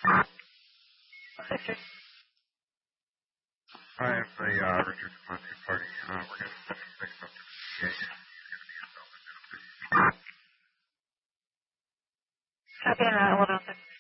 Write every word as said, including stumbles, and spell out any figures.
Hi, I'm the uh, Richard Clementi party. Uh, we're going to set some things up to the P A. Copy that. Hold on a second.